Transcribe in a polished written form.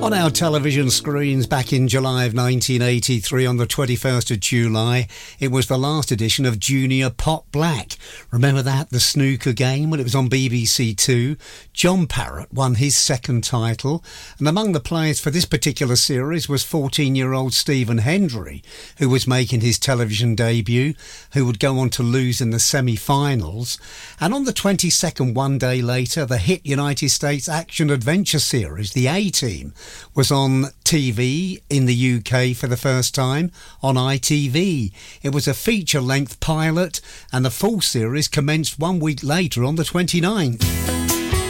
On our television screens back in July of 1983, on the 21st of July, it was the last edition of Junior Pot Black. Remember that, the snooker game, when it was on BBC Two? John Parrott won his second title, and among the players for this particular series was 14-year-old Stephen Hendry, who was making his television debut, who would go on to lose in the semi-finals. And on the 22nd, one day later, the hit United States action-adventure series, The A-Team, was on TV in the UK for the first time on ITV. It was a feature-length pilot, and the full series commenced 1 week later on the 29th.